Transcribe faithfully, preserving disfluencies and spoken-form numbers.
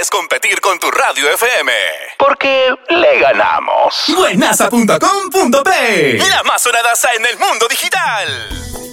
es competir con tu radio F M. Porque le ganamos. Buenaza punto com punto pe. La más sonadaza en el mundo digital.